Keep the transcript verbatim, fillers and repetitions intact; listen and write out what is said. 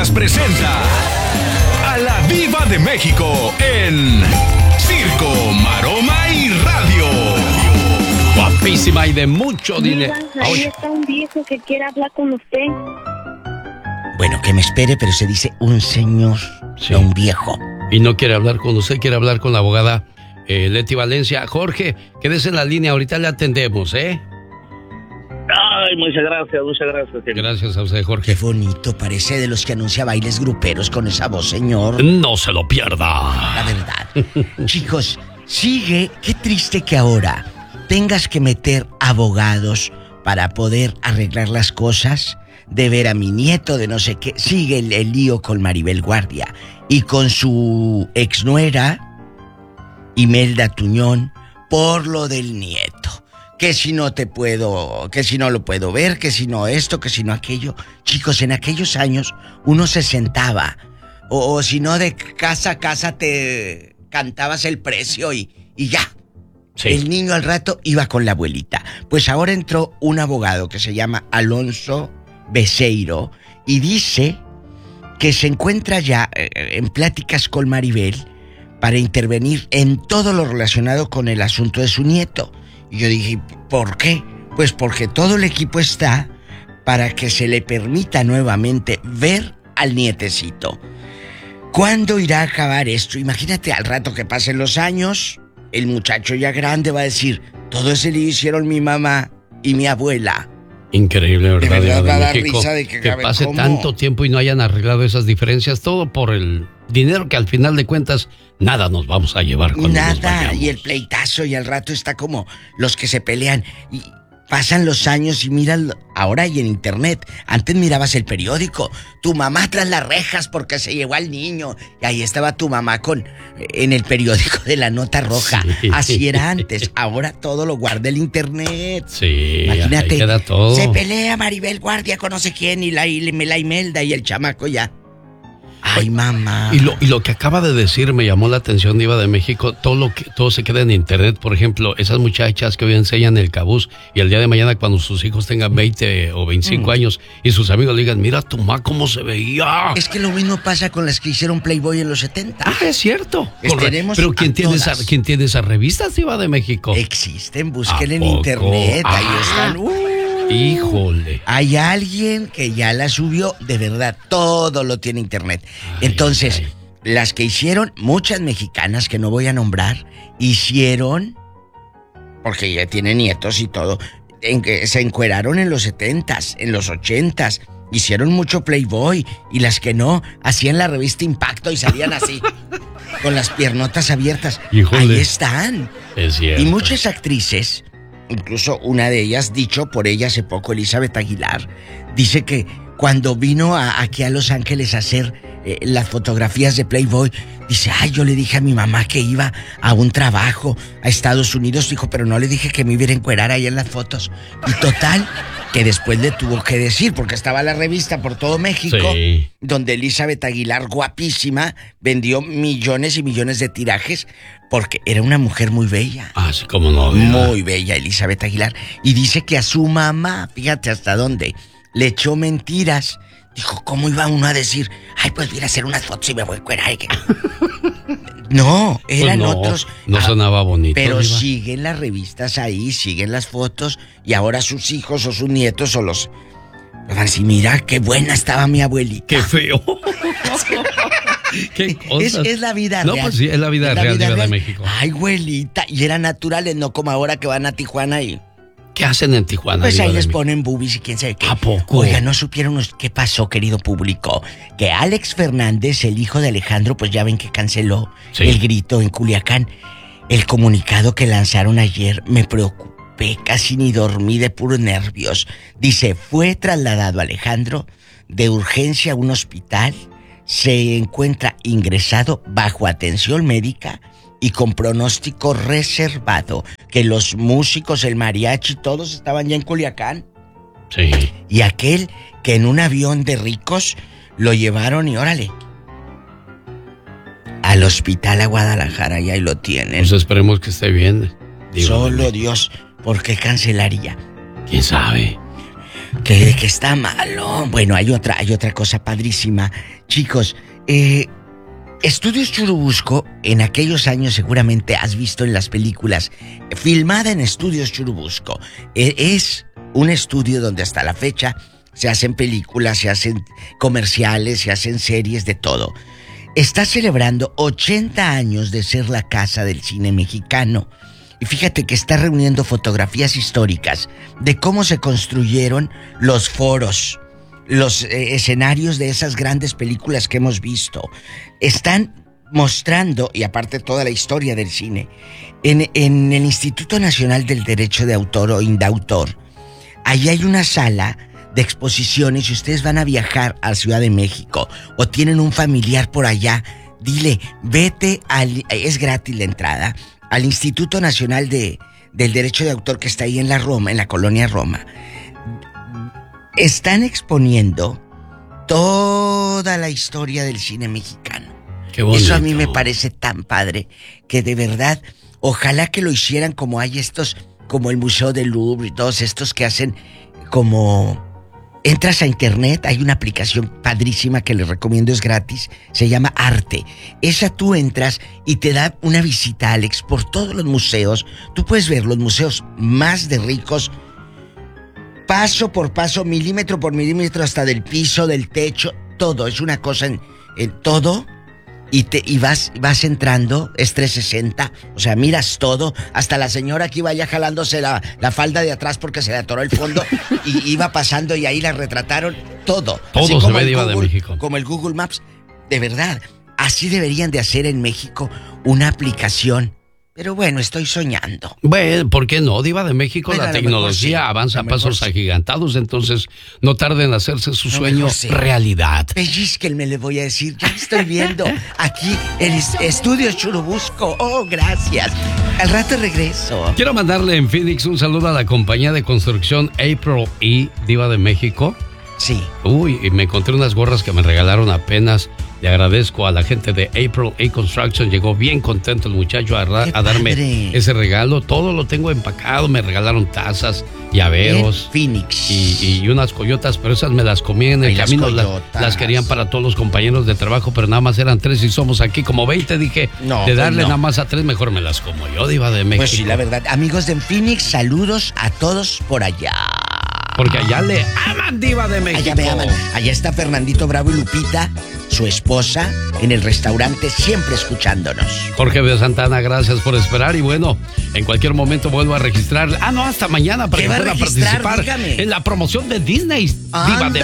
Novelas presenta a la Diva de México en Circo, Maroma y Radio. Guapísima y de mucho dinero. Ahí está un viejo que quiere hablar con usted. Bueno, que me espere, pero se dice un señor, sí, no un viejo. Y no quiere hablar con usted, quiere hablar con la abogada eh, Leti Valencia. Jorge, quédese en la línea, ahorita le atendemos, ¿eh? Ay, muchas gracias, muchas gracias. Señor. Gracias a usted, Jorge. Qué bonito, parece de los que anuncia bailes gruperos con esa voz, señor. No se lo pierda. La verdad. Chicos, sigue, qué triste que ahora tengas que meter abogados para poder arreglar las cosas, de ver a mi nieto, de no sé qué. Sigue el, el lío con Maribel Guardia y con su exnuera, Imelda Tuñón, por lo del nieto. Que si no te puedo, que si no lo puedo ver, que si no esto, que si no aquello. Chicos, en aquellos años uno se sentaba, o, o si no de casa a casa te cantabas el precio y, y ya. Sí. El niño al rato iba con la abuelita. Pues ahora entró un abogado que se llama Alonso Becerro y dice que se encuentra ya en pláticas con Maribel para intervenir en todo lo relacionado con el asunto de su nieto. Y yo dije, ¿por qué? Pues porque todo el equipo está para que se le permita nuevamente ver al nietecito. ¿Cuándo irá a acabar esto? Imagínate al rato que pasen los años, el muchacho ya grande va a decir, todo ese lío hicieron mi mamá y mi abuela. Increíble, ¿verdad? De verdad, de va a dar México, risa de que, que cabe, pase ¿cómo? tanto tiempo y no hayan arreglado esas diferencias, todo por el dinero que al final de cuentas nada nos vamos a llevar cuando nada, nos vayamos. Y el pleitazo y al rato está como los que se pelean y pasan los años y miran ahora y en internet. Antes mirabas el periódico, tu mamá tras las rejas porque se llevó al niño y ahí estaba tu mamá con en el periódico de la nota roja. Sí. Así era antes, ahora todo lo guarda el internet. Sí, imagínate, ahí queda todo. Se pelea Maribel Guardia con no sé quién y la, y la Imelda y el chamaco ya. Ay, mamá. Y lo, y lo que acaba de decir me llamó la atención, Diva de México. Todo lo que todo se queda en internet. Por ejemplo, esas muchachas que hoy enseñan el cabuz y el día de mañana cuando sus hijos tengan veinte o veinticinco mm. años y sus amigos le digan, mira tu mamá cómo se veía. Es que lo mismo pasa con las que hicieron Playboy en los setenta. Ah, es cierto. Es, tenemos Pero ¿quién tiene, esa, ¿quién tiene esas revistas, Diva de México? Existen, busquen en internet. Ah. Ahí están. Uh. Híjole. Hay alguien que ya la subió, de verdad, todo lo tiene internet. Ay, Entonces, ay. las que hicieron, muchas mexicanas que no voy a nombrar, hicieron, porque ya tienen nietos y todo, en que se encueraron en los setentas, en los ochentas, hicieron mucho Playboy, y las que no, hacían la revista Impacto y salían así, con las piernotas abiertas. Híjole. Ahí están. Es cierto. Y muchas actrices, incluso una de ellas, dicho por ella hace poco, Elizabeth Aguilar, dice que cuando vino a, aquí a Los Ángeles a hacer eh, las fotografías de Playboy, dice, ay, yo le dije a mi mamá que iba a un trabajo a Estados Unidos, dijo, pero no le dije que me iba a encuerar ahí en las fotos. Y total, que después le tuvo que decir, porque estaba la revista por todo México, sí, donde Elizabeth Aguilar, guapísima, vendió millones y millones de tirajes, porque era una mujer muy bella. Ah, sí, cómo no. Muy bella, Elizabeth Aguilar. Y dice que a su mamá, fíjate hasta dónde, le echó mentiras. Dijo, ¿cómo iba uno a decir? Ay, pues voy a hacer unas fotos y me voy a encuerar. No, eran pues no, otros. No sonaba bonito. Pero Diva. Siguen las revistas ahí, siguen las fotos. Y ahora sus hijos o sus nietos o los... Van a decir, mira, qué buena estaba mi abuelita. Qué feo. ¿Qué es, es la vida no, real. No, pues sí, es la vida es real, la vida real de México. Ay, abuelita. Y eran naturales, no como ahora que van a Tijuana y... ¿Qué hacen en Tijuana? Pues ahí les ponen boobies y quién sabe qué. ¿A poco? Oiga, ¿no supieron qué pasó, querido público? Que Alex Fernández, el hijo de Alejandro, pues ya ven que canceló sí. el grito en Culiacán. El comunicado que lanzaron ayer me preocupé, casi ni dormí de puros nervios. Dice, fue trasladado Alejandro de urgencia a un hospital, se encuentra ingresado bajo atención médica y con pronóstico reservado, que los músicos, el mariachi, todos estaban ya en Culiacán. Sí. Y aquel que en un avión de ricos lo llevaron y órale, al hospital a Guadalajara, y ahí lo tienen. Pues esperemos que esté bien. Solo Dios, ¿por qué cancelaría? ¿Quién sabe? Que, que está malo. Bueno, hay otra, hay otra cosa padrísima. Chicos, eh, Estudios Churubusco, en aquellos años seguramente has visto en las películas, filmada en Estudios Churubusco. Eh, es un estudio donde hasta la fecha se hacen películas, se hacen comerciales, se hacen series, de todo. Está celebrando ochenta años de ser la casa del cine mexicano. Y fíjate que está reuniendo fotografías históricas de cómo se construyeron los foros, los eh, escenarios de esas grandes películas que hemos visto. Están mostrando, y aparte toda la historia del cine, en, en el Instituto Nacional del Derecho de Autor o Indautor. Ahí hay una sala de exposiciones. Si ustedes van a viajar a Ciudad de México o tienen un familiar por allá, dile, vete al... es gratis la entrada, al Instituto Nacional de, del Derecho de Autor que está ahí en la Roma, en la colonia Roma. Están exponiendo toda la historia del cine mexicano. Qué bonito. Eso a mí me parece tan padre que de verdad, ojalá que lo hicieran como hay estos, como el Museo del Louvre y todos estos que hacen como... Entras a internet, hay una aplicación padrísima que les recomiendo, es gratis, se llama Arte. Esa tú entras y te da una visita, Alex, por todos los museos. Tú puedes ver los museos más de ricos, paso por paso, milímetro por milímetro, hasta del piso, del techo, todo. Es una cosa en, en todo. Y, te, y vas, vas entrando, es trescientos sesenta, o sea, miras todo. Hasta la señora que iba ya jalándose la, la falda de atrás porque se le atoró el fondo y iba pasando y ahí la retrataron, todo. Todo se ve Diva de México. Como el Google Maps, de verdad, así deberían de hacer en México una aplicación. Pero bueno, estoy soñando. Bueno, ¿por qué no? Diva de México, bueno, la tecnología sí, avanza a pasos sí. agigantados, entonces no tarden en hacerse su sueño sí. realidad. Pellizquenme, le voy a decir, ya estoy viendo aquí el Estudio Churubusco. Oh, gracias. Al rato regreso. Quiero mandarle en Phoenix un saludo a la compañía de construcción April E, Diva de México. Sí. Uy, y me encontré unas gorras que me regalaron apenas. Le agradezco a la gente de April A Construction. Llegó bien contento el muchacho a, ra- a darme padre. ese regalo. Todo lo tengo empacado. Me regalaron tazas, llaveros. En Phoenix. Y, y unas coyotas, pero esas me las comí en el Ay, camino. Las, las, las querían para todos los compañeros de trabajo, pero nada más eran tres y somos aquí como veinte. Dije, no, de darle pues no. nada más a tres, mejor me las como yo, Diva de México. Pues sí, la verdad. Amigos de Phoenix, saludos a todos por allá. Porque allá le aman, Diva de México. Allá me aman. Allá está Fernandito Bravo y Lupita, su esposa, en el restaurante, siempre escuchándonos. Jorge de Santana, gracias por esperar. Y bueno, en cualquier momento vuelvo a registrar. Ah, no, hasta mañana para que pueda participar Dígame. en la promoción de Disney. Ah, Diva de